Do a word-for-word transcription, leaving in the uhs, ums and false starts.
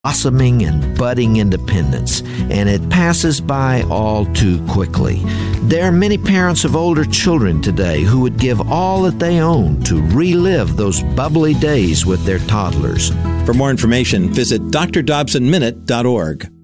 blossoming and budding independence, and it passes by all too quickly. There are many parents of older children today who would give all that they own to relive those bubbly days with their toddlers. For more information, visit d r dobson minute dot org.